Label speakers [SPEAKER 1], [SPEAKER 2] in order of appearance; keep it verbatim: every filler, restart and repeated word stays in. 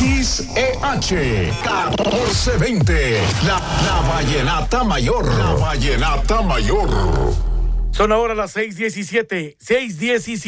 [SPEAKER 1] X E H catorce veinte, la, la Vallenata Mayor. La Vallenata Mayor.
[SPEAKER 2] Son ahora las seis diecisiete. seis diecisiete.